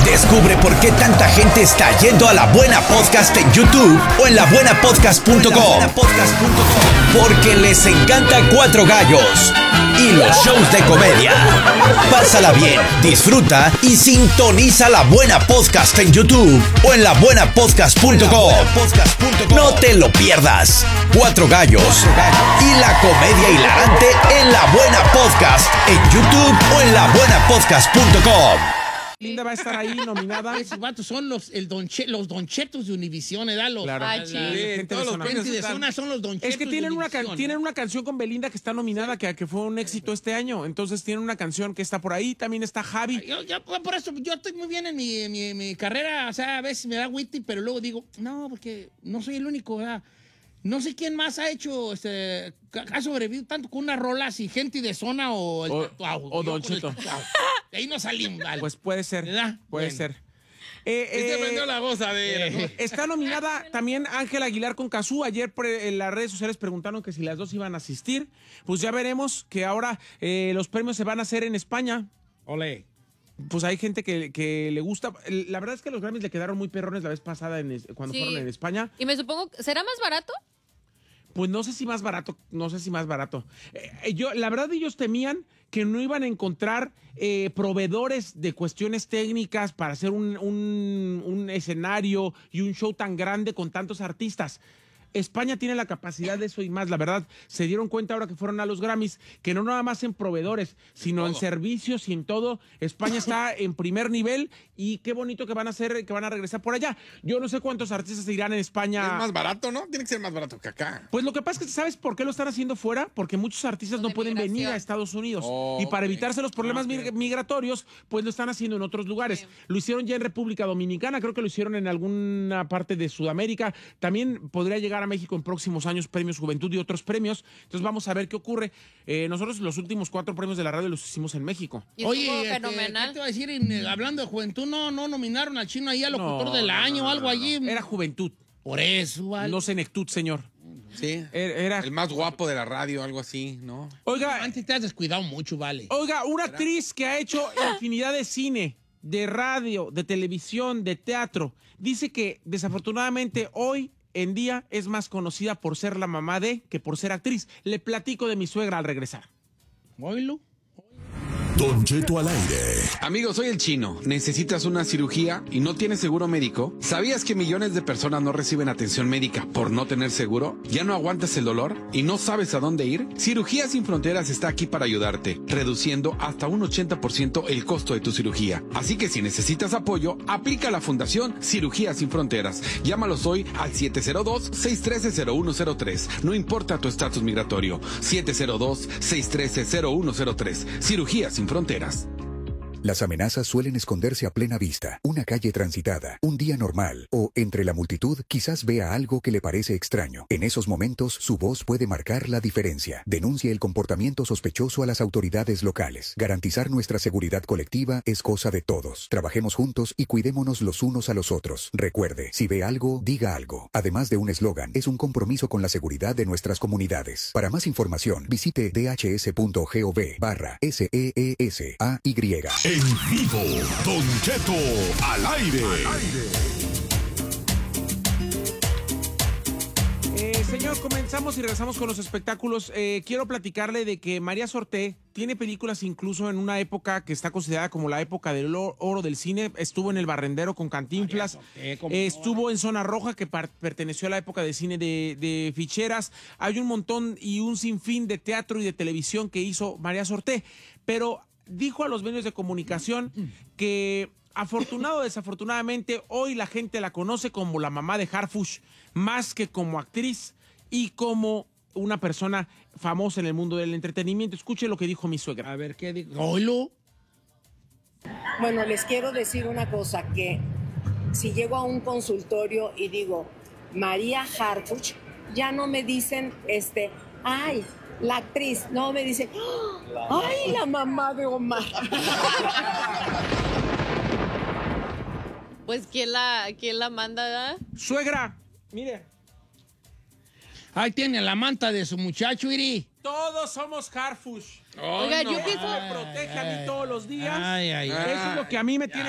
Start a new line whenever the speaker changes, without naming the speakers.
Descubre por qué tanta gente está yendo a La Buena Podcast en YouTube o en labuenapodcast.com. Porque les encanta Cuatro Gallos y los shows de comedia. Pásala bien, disfruta y sintoniza La Buena Podcast en YouTube o en labuenapodcast.com. No te lo pierdas. Cuatro Gallos y la comedia hilarante en La Buena Podcast en YouTube o en labuenapodcast.com.
Linda va a estar ahí nominada.
Esos vatos son los Don Chetos de Univisión, ¿verdad?
Claro.
Gente de zona son los Don Chetos.
Es que tienen una canción con Belinda que está nominada, que fue un éxito este año. Entonces tienen una canción que está por ahí. También está Javi.
Por eso, yo estoy muy bien en mi carrera. O sea, a veces me da witty, pero luego digo, no, porque no soy el único, ¿verdad? No sé quién más ha hecho, ha sobrevivido tanto con unas rolas y gente de zona o
Don Cheto.
De ahí no salimos, ¿vale?
Pues puede ser.
¿Verdad?
Puede ser.
Se prendió la gozadera, ¿no?
Está nominada también Ángela Aguilar con Cazzu. Ayer en las redes sociales preguntaron que si las dos iban a asistir. Pues ya veremos que ahora los premios se van a hacer en España.
Olé.
Pues hay gente que le gusta. La verdad es que los Grammys le quedaron muy perrones la vez pasada cuando fueron en España.
Y me supongo, ¿será más barato?
Pues no sé si más barato. La verdad ellos temían que no iban a encontrar proveedores de cuestiones técnicas para hacer un escenario y un show tan grande con tantos artistas. España tiene la capacidad de eso y más. La verdad, se dieron cuenta ahora que fueron a los Grammys que no nada más en proveedores, sino en servicios y en todo. España está en primer nivel y qué bonito que van a hacer, que van a regresar por allá. Yo no sé cuántos artistas irán en España.
Es más barato, ¿no? Tiene que ser más barato que acá.
Pues lo que pasa es que, ¿sabes por qué lo están haciendo fuera? Porque muchos artistas no pueden venir a Estados Unidos. Y para evitarse los problemas migratorios, pues lo están haciendo en otros lugares. Lo hicieron ya en República Dominicana, creo que lo hicieron en alguna parte de Sudamérica. También podría llegar a México en próximos años, premios Juventud y otros premios. Entonces vamos a ver qué ocurre. Nosotros los últimos 4 premios de la radio los hicimos en México.
Oye, fenomenal. ¿Qué te voy a decir? Hablando de Juventud, no nominaron al chino ahí a locutor del año o algo allí.
Era Juventud.
Por eso, ¿vale?
No Senectud, señor.
Sí,
era
el más guapo de la radio, algo así, ¿no?
Oiga,
antes te has descuidado mucho, vale.
Oiga, una actriz que ha hecho infinidad de cine, de radio, de televisión, de teatro, dice que desafortunadamente hoy en día es más conocida por ser la mamá de que por ser actriz. Le platico de mi suegra al regresar.
Oílo.
Don Cheto al aire.
Amigo, soy el Chino. ¿Necesitas una cirugía y no tienes seguro médico? ¿Sabías que millones de personas no reciben atención médica por no tener seguro? ¿Ya no aguantas el dolor y no sabes a dónde ir? Cirugías Sin Fronteras está aquí para ayudarte, reduciendo hasta un 80% el costo de tu cirugía. Así que si necesitas apoyo, aplica a la Fundación Cirugías Sin Fronteras. Llámalos hoy al 702-613-0103. No importa tu estatus migratorio. 702-613-0103. Cirugías Sin Fronteras.
Las amenazas suelen esconderse a plena vista. Una calle transitada, un día normal o, entre la multitud, quizás vea algo que le parece extraño. En esos momentos, su voz puede marcar la diferencia. Denuncie el comportamiento sospechoso a las autoridades locales. Garantizar nuestra seguridad colectiva es cosa de todos. Trabajemos juntos y cuidémonos los unos a los otros. Recuerde, si ve algo, diga algo. Además de un eslogan, es un compromiso con la seguridad de nuestras comunidades. Para más información, visite dhs.gov/SEESAY.
En vivo, Don Cheto al aire.
Señor, comenzamos y regresamos con los espectáculos. Quiero platicarle de que María Sorté tiene películas incluso en una época que está considerada como la época del oro del cine. Estuvo en El Barrendero con Cantinflas. Estuvo en Zona Roja, que perteneció a la época de cine de ficheras. Hay un montón y un sinfín de teatro y de televisión que hizo María Sorté. Pero dijo a los medios de comunicación que afortunado o desafortunadamente hoy la gente la conoce como la mamá de Harfush, más que como actriz y como una persona famosa en el mundo del entretenimiento. Escuche lo que dijo mi suegra.
A ver, ¿qué dijo? Oílo.
Bueno, les quiero decir una cosa, que si llego a un consultorio y digo María Harfuch, ya no me dicen ay, la actriz, no me dicen ay, la mamá de Omar.
Pues ¿quién la manda, ¿verdad?
Suegra, mire.
Ahí tiene la manta de su muchacho, Iri.
Todos somos Harfush.
Oiga, yo pienso...
Me protege a mí todos los días.
Ay.
Eso es lo que a mí me tiene